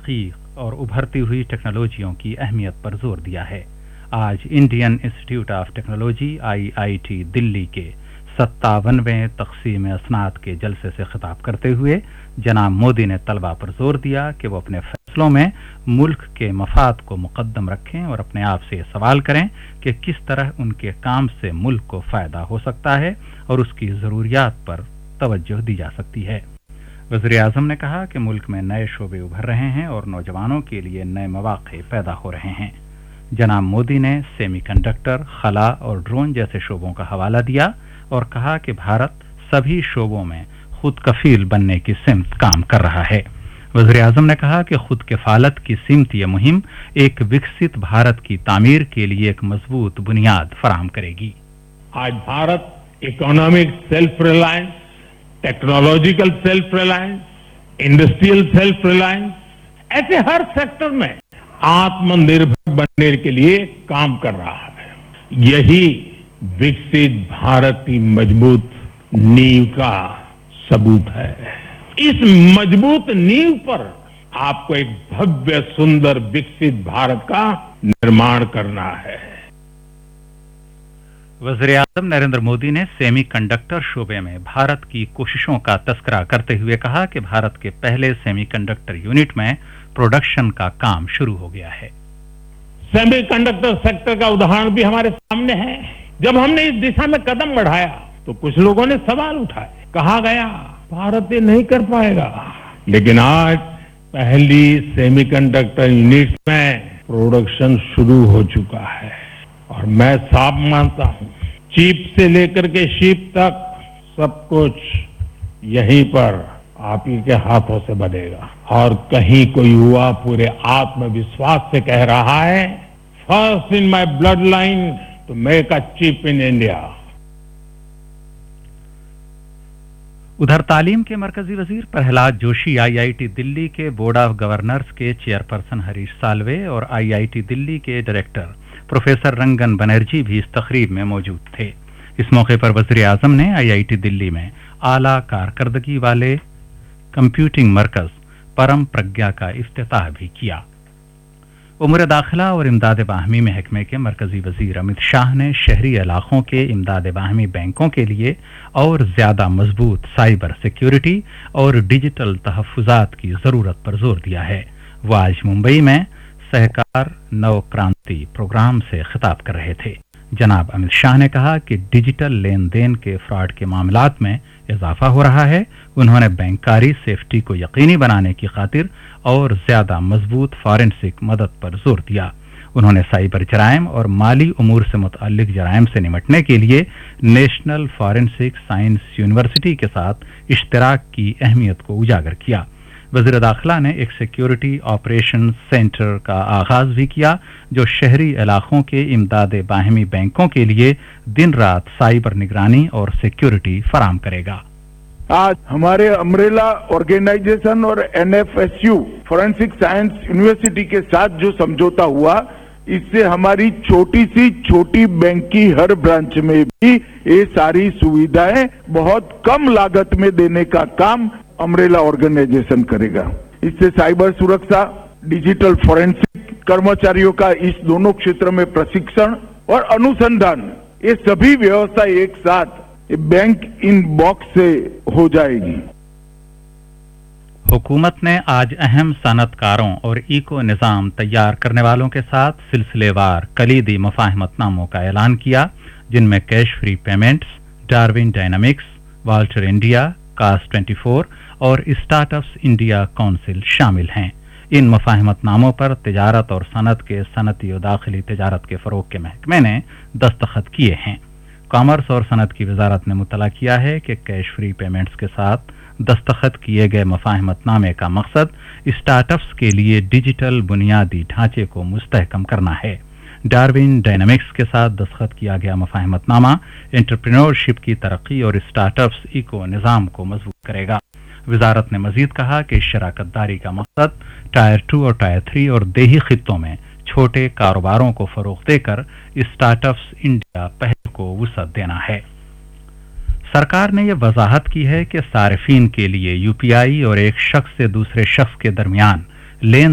تحقیق اور ابھرتی ہوئی ٹیکنالوجیوں کی اہمیت پر زور دیا ہے۔ آج Indian institute of technology IIT دلی کے 57ویں تقسیم اسناد کے جلسے سے خطاب کرتے ہوئے جناب مودی نے طلباء پر زور دیا کہ وہ اپنے فیصلوں میں ملک کے مفاد کو مقدم رکھیں اور اپنے آپ سے یہ سوال کریں کہ کس طرح ان کے کام سے ملک کو فائدہ ہو سکتا ہے اور اس کی ضروریات پر توجہ دی جا سکتی ہے۔ وزیر اعظم نے کہا کہ ملک میں نئے شعبے ابھر رہے ہیں اور نوجوانوں کے لیے نئے مواقع پیدا ہو رہے ہیں۔ جناب مودی نے سیمی کنڈکٹر، خلا اور ڈرون جیسے شعبوں کا حوالہ دیا اور کہا کہ بھارت سبھی شعبوں میں خود کفیل بننے کی سمت کام کر رہا ہے۔ وزیر اعظم نے کہا کہ خود کفالت کی سمت یہ مہم ایک وکست بھارت کی تعمیر کے لیے ایک مضبوط بنیاد فراہم کرے گی۔ آج Bharat economic self Reliance, technological self Reliance, industrial self Reliance, ایسے ہر سیکٹر میں آتم نربھر بننے کے لیے کام کر رہا ہے۔ یہی وکست بھارت کی مضبوط نیو کا ثبوت ہے۔ اس مضبوط نیو پر آپ کو ایک بھویہ سندر وکست بھارت کا نرمان کرنا ہے۔ وزیر اعظم نریندر مودی نے سیمی کنڈکٹر شعبے میں بھارت کی کوششوں کا تذکرہ کرتے ہوئے کہا کہ بھارت کے پہلے سیمی کنڈکٹر یونٹ میں پروڈکشن کا کام شروع ہو گیا ہے۔ سیمی کنڈکٹر سیکٹر کا ادہرن بھی ہمارے سامنے ہے۔ جب ہم نے اس دشا میں قدم بڑھایا تو کچھ لوگوں نے سوال اٹھائے، کہا گیا بھارت یہ نہیں کر پائے گا، لیکن آج پہلی سیمی کنڈکٹر یونٹ میں پروڈکشن شروع ہو چکا ہے اور میں صاف مانتا ہوں چیپ سے لے کر کے شیپ تک سب کچھ یہیں پر آپ ہی کے ہاتھوں سے بنے گا۔ اور کہیں کوئی ہوا پورے آتم وشواس سے کہہ رہا ہے first in my blood line to make a cheap in India. ادھر تعلیم کے مرکزی وزیر پرہلاد جوشی IIT دلی کے بورڈ آف گورنرز کے چیئرپرسن ہریش سالوے اور IIT دلی کے ڈائریکٹر پروفیسر رنگن بنرجی بھی اس تقریب میں موجود تھے۔ اس موقع پر وزیر اعظم نے IIT دلی میں اعلیٰ کارکردگی والے کمپیوٹنگ مرکز پرم پرگیا کا افتتاح بھی کیا۔ امور داخلہ اور امداد باہمی محکمے کے مرکزی وزیر امت شاہ نے شہری علاقوں کے امداد باہمی بینکوں کے لیے اور زیادہ مضبوط سائبر سیکیورٹی اور ڈیجیٹل تحفظات کی ضرورت پر زور دیا ہے۔ وہ آج ممبئی میں سہکار نو کرانتی پروگرام سے خطاب کر رہے تھے۔ جناب امت شاہ نے کہا کہ ڈیجیٹل لین دین کے فراڈ کے معاملات میں اضافہ ہو رہا ہے۔ انہوں نے بینکاری سیفٹی کو یقینی بنانے کی خاطر اور زیادہ مضبوط فارنسک مدد پر زور دیا۔ انہوں نے سائبر جرائم اور مالی امور سے متعلق جرائم سے نمٹنے کے لیے نیشنل فارنسک سائنس یونیورسٹی کے ساتھ اشتراک کی اہمیت کو اجاگر کیا۔ وزیر داخلہ نے ایک سیکیورٹی آپریشن سینٹر کا آغاز بھی کیا جو شہری علاقوں کے امداد باہمی بینکوں کے لیے دن رات سائبر نگرانی اور سیکیورٹی فراہم کرے گا۔ آج ہمارے امبریلا آرگنائزیشن اور NFSU فورینسک سائنس یونیورسٹی کے ساتھ جو سمجھوتا ہوا، اس سے ہماری چھوٹی سی چھوٹی بینک کی ہر برانچ میں بھی یہ ساری سویدھائیں بہت کم لاگت میں دینے کا کام امبریلا آرگنائزیشن کرے گا۔ اس سے سائبر سرکشا، ڈیجیٹل فورینسک کرمچاریوں کا اس دونوں کھیتر میں پرشکشن اور انوسندھان، یہ سبھی ویوستھا ایک ساتھ بینک ان باکس سے ہو جائے گی۔ حکومت نے آج اہم صنعت کاروں اور ایکو نظام تیار کرنے والوں کے ساتھ سلسلے وار کلیدی مفاہمت ناموں کا اعلان کیا، جن میں cash free payments, Darwin dynamics, Walter India, کاس 24 اور اسٹارٹ اپس انڈیا کونسل شامل ہیں۔ ان مفاہمت ناموں پر تجارت اور صنعت کے صنعتی و داخلی تجارت کے فروغ کے محکمے نے دستخط کیے ہیں۔ کامرس اور صنعت کی وزارت نے مطلع کیا ہے کہ کیش فری پیمنٹس کے ساتھ دستخط کیے گئے مفاہمت نامے کا مقصد اسٹارٹ اپس کے لیے ڈیجیٹل بنیادی ڈھانچے کو مستحکم کرنا ہے۔ ڈارون ڈائنامکس کے ساتھ دستخط کیا گیا مفاہمت نامہ انٹرپرینورشپ کی ترقی اور اسٹارٹ اپس ایکو نظام کو مضبوط کرے گا۔ وزارت نے مزید کہا کہ شراکت داری کا مقصد ٹائر 2 اور ٹائر 3 اور دیہی خطوں میں چھوٹے کاروباروں کو فروغ دے کر اسٹارٹ اپس انڈیا پہل کو وسعت دینا ہے۔ سرکار نے یہ وضاحت کی ہے کہ صارفین کے لیے UPI اور ایک شخص سے دوسرے شخص کے درمیان لین